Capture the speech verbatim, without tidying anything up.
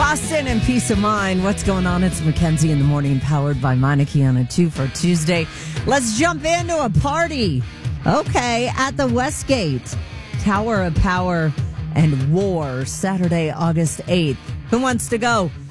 Boston and peace of mind. What's going on? It's Mackenzie in the morning, powered by Meineke on a two for Tuesday. Let's jump into a party. Okay, at the Westgate. Tower of Power and War, Saturday, August eighth. Who wants to go?